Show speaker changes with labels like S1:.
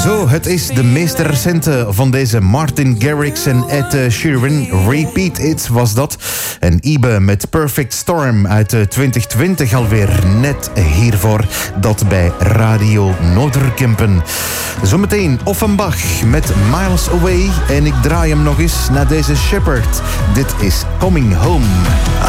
S1: Zo, het is de meest recente van deze Martin Garrix en Ed Sheeran. Repeat It was dat. En Ibe met Perfect Storm uit 2020 alweer net hiervoor. Dat bij Radio Noorderkempen. Zometeen Offenbach met Miles Away. En ik draai hem nog eens naar deze Shepherd. Dit is Coming Home.